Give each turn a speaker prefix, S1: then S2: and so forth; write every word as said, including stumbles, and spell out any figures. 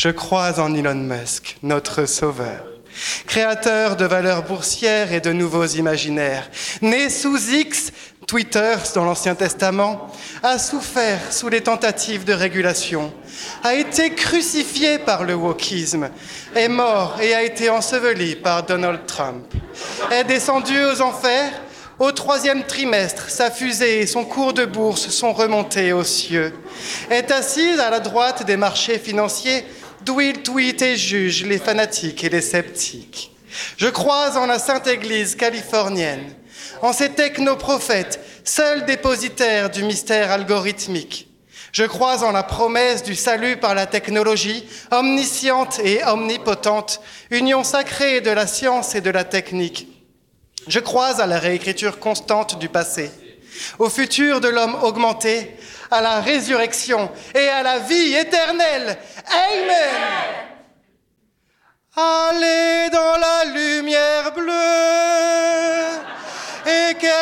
S1: Je crois en Elon Musk, notre sauveur, créateur de valeurs boursières et de nouveaux imaginaires. Né sous X, Twitter, dans l'Ancien Testament, a souffert sous les tentatives de régulation, a été crucifié par le wokisme, est mort et a été enseveli par Donald Trump, est descendu aux enfers. Au troisième trimestre, sa fusée et son cours de bourse sont remontés aux cieux. Est assise à la droite des marchés financiers, d'où il tweete et juge les fanatiques et les sceptiques. Je crois en la Sainte Église californienne, en ces technoprophètes, seuls dépositaires du mystère algorithmique. Je crois en la promesse du salut par la technologie, omnisciente et omnipotente, union sacrée de la science et de la technique. Je crois à la réécriture constante du passé, au futur de l'homme augmenté, à la résurrection et à la vie éternelle. Amen. Allez dans la lumière bleue et